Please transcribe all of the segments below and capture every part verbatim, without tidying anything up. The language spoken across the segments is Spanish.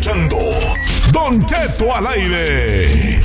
escuchando Don Cheto al aire.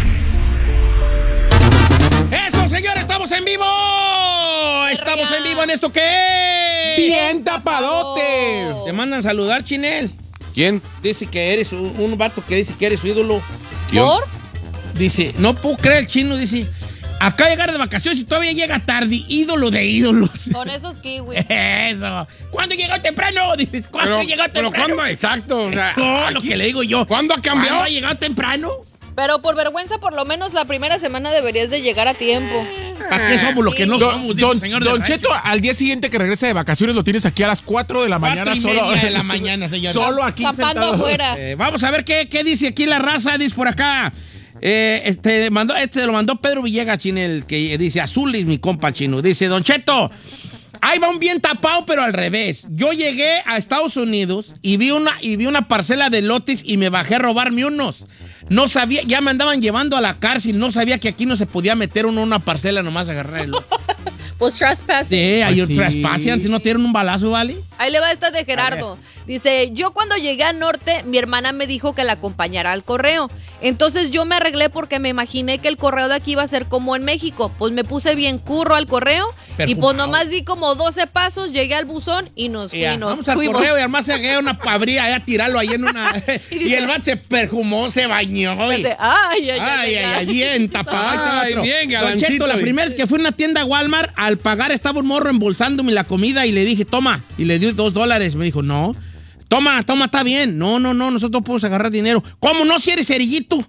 ¡Eso, señores! ¡Estamos en vivo! ¡Estamos en vivo en esto que es! ¡Bien tapadote! Te mandan saludar, Chinel. ¿Quién? Dice que eres un, un vato que dice que eres su ídolo. ¿Por? Dice, no puedo creer el chino, dice, acá llegar de vacaciones y todavía llega tarde, ídolo de ídolos. Con esos kiwis. Eso. ¿Cuándo llegó temprano? Dices, ¿cuándo Pero, llegó temprano? pero ¿cuándo? Exacto. O sea, Eso, lo aquí- que le digo yo. ¿Cuándo ha cambiado? ¿Cuándo ha llegado temprano? Pero por vergüenza, por lo menos la primera semana deberías de llegar a tiempo. ¿Para qué somos los que no Don, somos? Dijo don, el señor de don la Cheto, al día siguiente que regrese de vacaciones lo tienes aquí a las cuatro de la mañana. Cuatro y solo, media de la mañana, señor. Solo aquí Campando sentado. afuera. Eh, vamos a ver qué, qué dice aquí la raza, dice por acá. Eh, este, mandó, este lo mandó Pedro Villegas, Chinel, que dice, azul es mi compa chino. Dice, Don Cheto, ahí va un bien tapado, pero al revés. Yo llegué a Estados Unidos y vi una, y vi una parcela de lotes y me bajé a robarme unos. No sabía, ya me andaban llevando a la cárcel, no sabía que aquí no se podía meter uno en una parcela nomás agarrar el lote. Pues trespassing. Sí, hay Pues un sí. traspaso, antes no te dieron un balazo, ¿vale? Ahí le va esta de Gerardo. Dice, yo cuando llegué al norte, mi hermana me dijo que la acompañara al correo. Entonces yo me arreglé porque me imaginé que el correo de aquí iba a ser como en México. Pues me puse bien curro al correo y pues Perfumado. nomás di como doce pasos, llegué al buzón y nos Ya, fuimos. vamos al fuimos. correo y además se agarra una pabría allá a tirarlo ahí en una... Y y, dice- el vato se perfumó, se bañó. y- Dice, ay, ay, ay, Ay, ay, ay, bien tapado. Ahí está Ay, otro. bien, Don galancito, Cheto, la güey. primera vez que fui a una tienda a Walmart, al pagar estaba un morro embolsándome la comida y le dije, toma. Y le dio dos dólares. Me dijo, no. Toma, toma, está bien. No, no, no, nosotros no podemos agarrar dinero. ¿Cómo no si eres cerillito?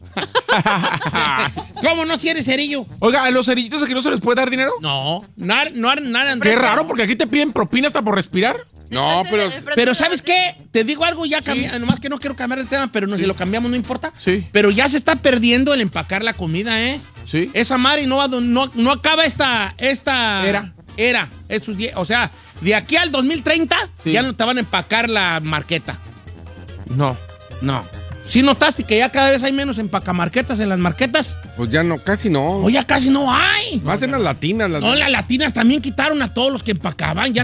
¿Cómo no si eres cerillo? Oiga, ¿a los cerillitos aquí no se les puede dar dinero? No, nada, no, nada. Qué raro, porque aquí te piden propina hasta por respirar. No, Entonces, pero... el precio Pero de ¿sabes la- qué? Te digo algo ya, cambi- nomás que no quiero cambiar de tema, pero no, si lo cambiamos no importa. Sí. Pero ya se está perdiendo el empacar la comida, ¿eh? Sí. Esa madre no, va- no, no acaba esta, esta Era. Era. Esos die- o sea, de aquí al dos mil treinta Sí. ya no te van a empacar la marqueta. No. No. ¿Sí notaste que ya cada vez hay menos empacamarquetas en las marquetas? Pues ya no, casi no. O ya casi no hay. Más en las latinas. Las No, las latinas también quitaron a todos los que empacaban. Ya